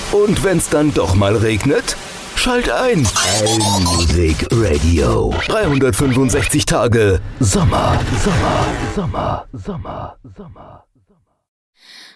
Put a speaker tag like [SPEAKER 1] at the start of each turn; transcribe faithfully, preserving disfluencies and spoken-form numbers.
[SPEAKER 1] Und wenn's dann doch mal regnet? Schalt ein. Allmusic Radio. dreihundertfünfundsechzig Tage Sommer, Sommer, Sommer, Sommer, Sommer, Sommer.